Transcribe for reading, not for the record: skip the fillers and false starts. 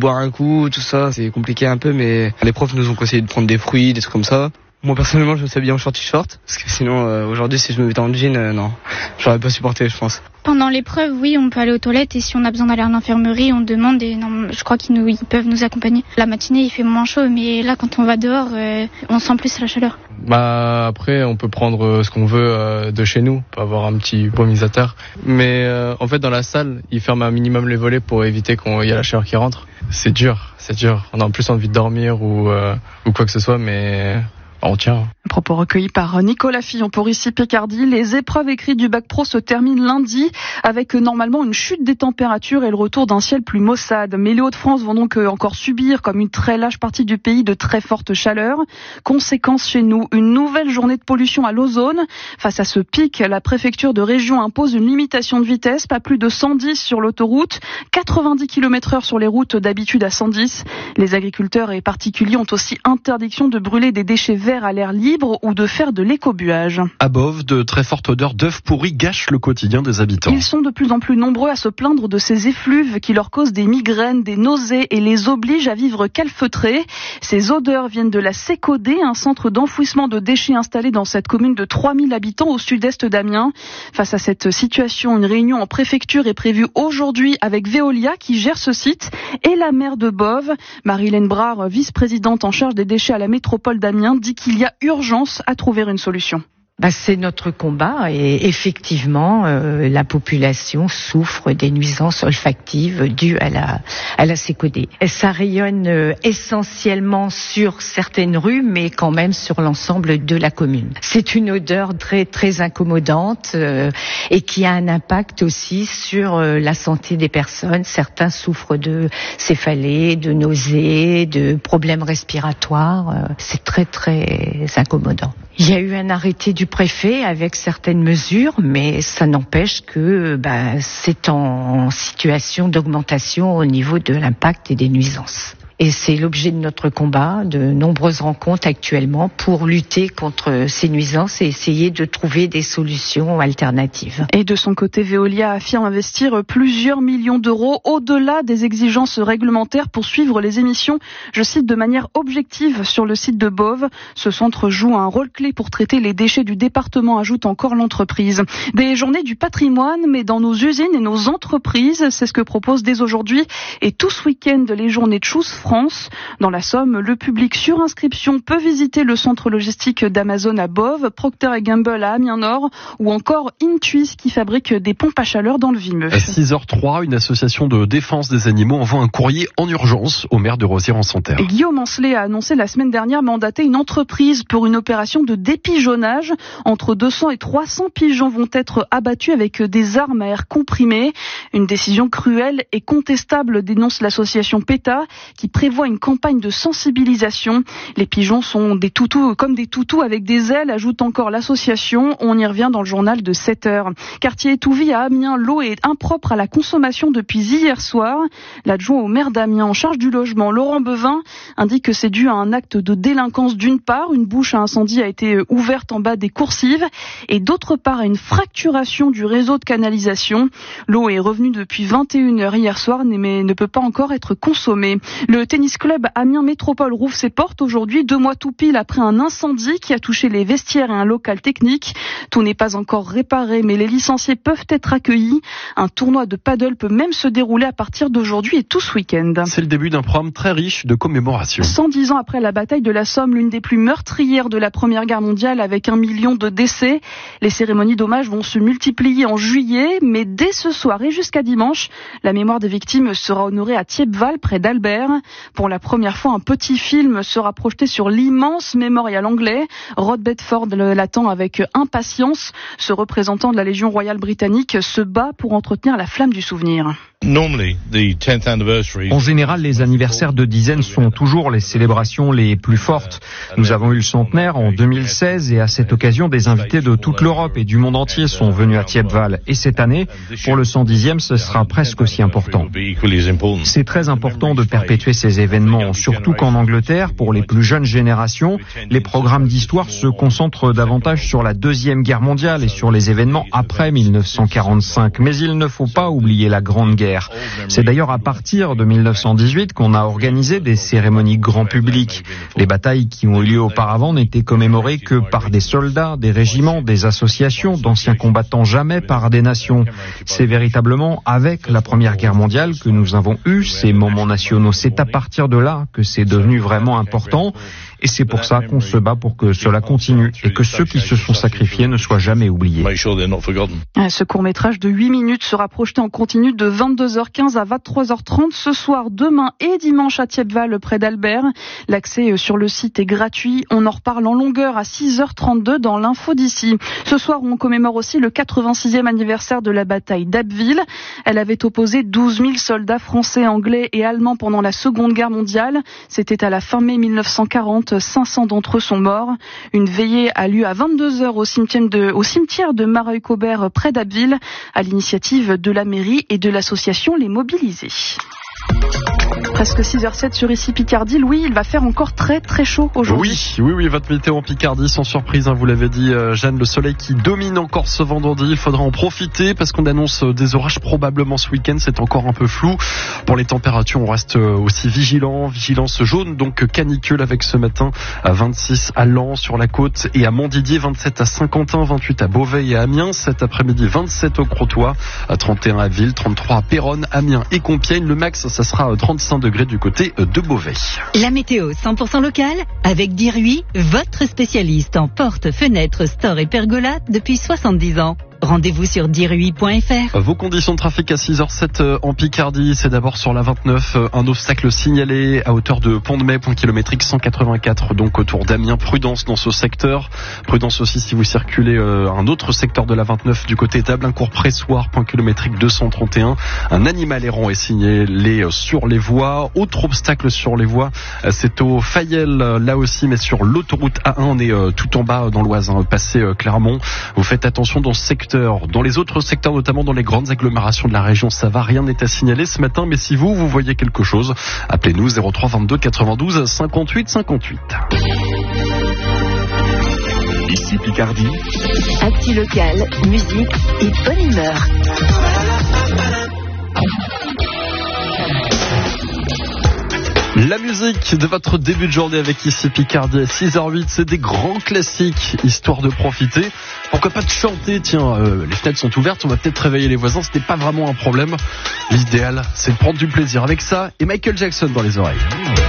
boire un coup, tout ça, c'est compliqué un peu, mais les profs nous ont conseillé de prendre des fruits, des trucs comme ça. Moi personnellement, je me s'habille en short t-shirt, parce que sinon aujourd'hui si je me mettais en jean, non, j'aurais pas supporté, je pense. Pendant l'épreuve, oui, on peut aller aux toilettes et si on a besoin d'aller à l'infirmerie, on demande et non, je crois ils peuvent nous accompagner. La matinée, il fait moins chaud, mais là, quand on va dehors, on sent plus la chaleur. Après, on peut prendre ce qu'on veut de chez nous, pour avoir un petit brumisateur. Mais en fait, dans la salle, ils ferment un minimum les volets pour éviter qu'il y ait la chaleur qui rentre. C'est dur. On a en plus envie de dormir ou quoi que ce soit, mais on tient. Propos recueillis par Nicolas Fillon pour ici Picardie. Les épreuves écrites du bac pro se terminent lundi avec normalement une chute des températures et le retour d'un ciel plus maussade. Mais les Hauts-de-France vont donc encore subir, comme une très large partie du pays, de très fortes chaleurs. Conséquence chez nous, une nouvelle journée de pollution à l'ozone. Face à ce pic, la préfecture de région impose une limitation de vitesse, pas plus de 110 sur l'autoroute, 90 km/h sur les routes d'habitude à 110. Les agriculteurs et particuliers ont aussi interdiction de brûler des déchets verts à l'air libre ou de faire de l'écobuage. À Boves, de très fortes odeurs d'œufs pourris gâchent le quotidien des habitants. Ils sont de plus en plus nombreux à se plaindre de ces effluves qui leur causent des migraines, des nausées et les obligent à vivre calfeutrés. Ces odeurs viennent de la Sécodé, un centre d'enfouissement de déchets installé dans cette commune de 3000 habitants au sud-est d'Amiens. Face à cette situation, une réunion en préfecture est prévue aujourd'hui avec Veolia qui gère ce site et la maire de Boves. Marie-Hélène Brard, vice-présidente en charge des déchets à la métropole d'Amiens, dit qu'il y a urgence à trouver une solution. C'est notre combat et effectivement la population souffre des nuisances olfactives dues à la Sécodé. Ça rayonne essentiellement sur certaines rues mais quand même sur l'ensemble de la commune. C'est une odeur très très incommodante et qui a un impact aussi sur la santé des personnes. Certains souffrent de céphalées, de nausées, de problèmes respiratoires. C'est très très incommodant. Il y a eu un arrêté du préfet avec certaines mesures, mais ça n'empêche que c'est en situation d'augmentation au niveau de l'impact et des nuisances. Et c'est l'objet de notre combat, de nombreuses rencontres actuellement pour lutter contre ces nuisances et essayer de trouver des solutions alternatives. Et de son côté, Veolia affirme investir plusieurs millions d'euros au-delà des exigences réglementaires pour suivre les émissions, je cite, de manière objective sur le site de Boves. Ce centre joue un rôle clé pour traiter les déchets du département, ajoute encore l'entreprise. Des journées du patrimoine, mais dans nos usines et nos entreprises, c'est ce que propose dès aujourd'hui et tout ce week-end les journées de Choose France. Dans la Somme, le public sur inscription peut visiter le centre logistique d'Amazon à Boves, Procter & Gamble à Amiens-Nord ou encore Intuis qui fabrique des pompes à chaleur dans le Vimeux. À 6h03, une association de défense des animaux envoie un courrier en urgence au maire de Rosières-en-Santerre. Guillaume Ancelet a annoncé la semaine dernière mandater une entreprise pour une opération de dépigeonnage. Entre 200 et 300 pigeons vont être abattus avec des armes à air comprimé. Une décision cruelle et contestable, dénonce l'association PETA qui prévoit une campagne de sensibilisation. Les pigeons sont des toutous, comme des toutous avec des ailes, ajoute encore l'association. On y revient dans le journal de 7h. Quartier Étouvie à Amiens, l'eau est impropre à la consommation depuis hier soir. L'adjoint au maire d'Amiens en charge du logement, Laurent Bevin, indique que c'est dû à un acte de délinquance d'une part. Une bouche à incendie a été ouverte en bas des coursives et d'autre part à une fracturation du réseau de canalisation. L'eau est revenue depuis 21h hier soir mais ne peut pas encore être consommée. Le tennis club Amiens Métropole rouvre ses portes aujourd'hui, 2 mois tout pile après un incendie qui a touché les vestiaires et un local technique. Tout n'est pas encore réparé, mais les licenciés peuvent être accueillis. Un tournoi de paddle peut même se dérouler à partir d'aujourd'hui et tout ce week-end. C'est le début d'un programme très riche de commémoration. 110 ans après la bataille de la Somme, l'une des plus meurtrières de la Première Guerre mondiale avec 1 million de décès. Les cérémonies d'hommage vont se multiplier en juillet, mais dès ce soir et jusqu'à dimanche, la mémoire des victimes sera honorée à Thiepval, près d'Albert. Pour la première fois, un petit film sera projeté sur l'immense mémorial anglais. Rod Bedford l'attend avec impatience. Ce représentant de la Légion royale britannique se bat pour entretenir la flamme du souvenir. En général, les anniversaires de dizaines sont toujours les célébrations les plus fortes. Nous avons eu le centenaire en 2016 et à cette occasion, des invités de toute l'Europe et du monde entier sont venus à Thiepval. Et cette année, pour le 110e, ce sera presque aussi important. C'est très important de perpétuer ces événements, surtout qu'en Angleterre, pour les plus jeunes générations, les programmes d'histoire se concentrent davantage sur la Deuxième Guerre mondiale et sur les événements après 1945. Mais il ne faut pas oublier la Grande Guerre. guerre. C'est d'ailleurs à partir de 1918 qu'on a organisé des cérémonies grand public. Les batailles qui ont eu lieu auparavant n'étaient commémorées que par des soldats, des régiments, des associations d'anciens combattants, jamais par des nations. C'est véritablement avec la Première Guerre mondiale que nous avons eu ces moments nationaux. C'est à partir de là que c'est devenu vraiment important. Et c'est pour ça qu'on se bat pour que cela continue et que ceux qui se sont sacrifiés ne soient jamais oubliés. Ce court-métrage de 8 minutes sera projeté en continu de 22h15 à 23h30 ce soir, demain et dimanche à Thiepval près d'Albert. L'accès sur le site est gratuit. On en reparle en longueur à 6h32 dans l'info d'ici. Ce soir, on commémore aussi le 86e anniversaire de la bataille d'Abbeville. Elle avait opposé 12 000 soldats français, anglais et allemands pendant la Seconde Guerre mondiale. C'était à la fin mai 1940. 500 d'entre eux sont morts. Une veillée a lieu à 22h au cimetière de Mareuil-Cobert près d'Abbeville, à l'initiative de la mairie et de l'association Les Mobilisés. Presque 6h07 sur ici Picardie. Louis, il va faire encore très très chaud aujourd'hui. Oui, votre météo en Picardie, sans surprise, vous l'avez dit Jeanne, le soleil qui domine encore ce vendredi. Il faudra en profiter parce qu'on annonce des orages probablement ce week-end. C'est encore un peu flou. Pour les températures, on reste aussi vigilance jaune, donc canicule avec ce matin à 26 à Lens sur la côte et à Montdidier, 27 à Saint-Quentin, 28 à Beauvais et à Amiens. Cet après-midi, 27 au Crotoy, 31 à Ville, 33 à Péronne, Amiens et Compiègne. Le max, ça sera 35 degrés du côté de Beauvais. La météo 100% locale avec Dirui, votre spécialiste en portes, fenêtres, stores et pergolas depuis 70 ans. Rendez-vous sur dirui.fr. Vos conditions de trafic à 6h07 en Picardie, c'est d'abord sur la 29, un obstacle signalé à hauteur de Pont-de-Mai, point kilométrique 184, donc autour d'Amiens. Prudence dans ce secteur. Prudence aussi si vous circulez un autre secteur de la 29 du côté d'Ablincourt-Pressoir, point kilométrique 231. Un animal errant est signalé sur les voies. Autre obstacle sur les voies, c'est au Fayel, là aussi, mais sur l'autoroute A1, on est tout en bas dans l'Oise, passé Clermont. Vous faites attention dans ce secteur. Dans les autres secteurs, notamment dans les grandes agglomérations de la région, ça va, rien n'est à signaler ce matin. Mais si vous voyez quelque chose, appelez-nous 03 22 92 58 58. Ici Picardie. Actu local, musique et bonne humeur. La musique de votre début de journée avec Ici Picardie à 6h08, c'est des grands classiques, histoire de profiter. Pourquoi pas de chanter, tiens, les fenêtres sont ouvertes, on va peut-être réveiller les voisins, c'était pas vraiment un problème. L'idéal, c'est de prendre du plaisir avec ça et Michael Jackson dans les oreilles.